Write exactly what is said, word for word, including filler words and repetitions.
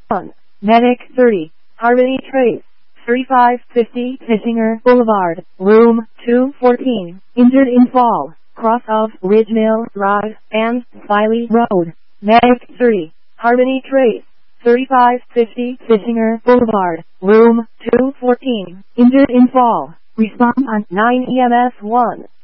one. Medic thirty. Harmony Trace. thirty-five fifty Fishinger Boulevard, Room two fourteen. Injured in fall. Cross of Ridgemill Drive and Filey Road. Medic thirty. Harmony Trace. thirty-five fifty Fishinger Boulevard, Room two fourteen. Injured in fall. Respond on nine E M S one.